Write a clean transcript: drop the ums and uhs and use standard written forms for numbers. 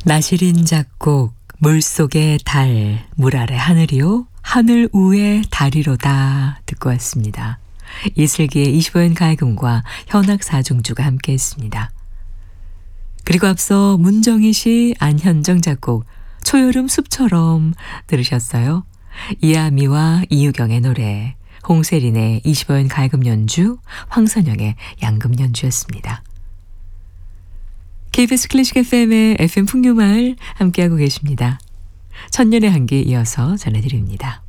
나시린 작곡 물속의 달, 물 아래 하늘이요 하늘 위의 달이로다 듣고 왔습니다. 이슬기의 25연 가야금과 현악 사중주가 함께했습니다. 그리고 앞서 문정희 씨, 안현정 작곡 초여름 숲처럼 들으셨어요. 이하미와 이유경의 노래, 홍세린의 25연 가야금 연주, 황선영의 양금 연주였습니다. KBS 클래식 FM의 FM 풍류마을 함께하고 계십니다. 천년의 한기 이어서 전해드립니다.